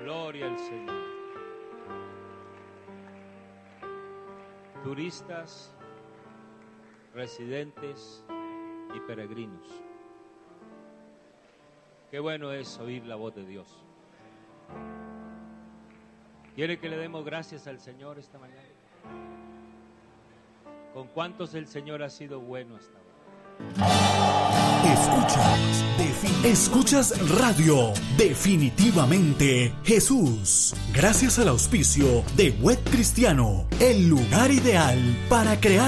Gloria al Señor. Turistas, residentes y peregrinos. Qué bueno es oír la voz de Dios. ¿Quiere que le demos gracias al Señor esta mañana? ¿Con cuántos el Señor ha sido bueno hasta ahora? Escuchas radio, definitivamente Jesús. Gracias al auspicio de Web Cristiano, el lugar ideal para crear